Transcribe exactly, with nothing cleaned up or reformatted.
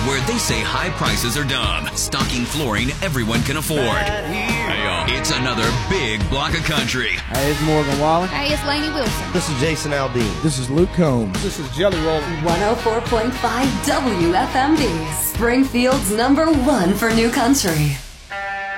where they say high prices are dumb, stocking flooring everyone can afford. Hey, y'all, it's another big block of country. Hey, it's Morgan Wallen. Hey, it's Lainey Wilson. This is Jason Aldean. This is Luke Combs. This is Jelly Roll. one oh four point five W F M D, Springfield's number one for new country.